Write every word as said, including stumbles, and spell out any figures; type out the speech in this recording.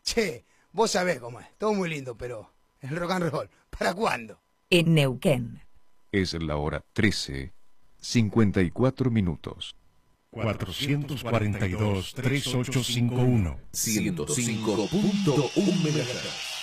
Che, vos sabés cómo es, todo muy lindo, pero el rock and roll, ¿para cuándo? En Neuquén. Es la hora trece, cincuenta y cuatro minutos. cuatrocientos cuarenta y dos, treinta y ocho cincuenta y uno. ciento cinco punto uno megahertz.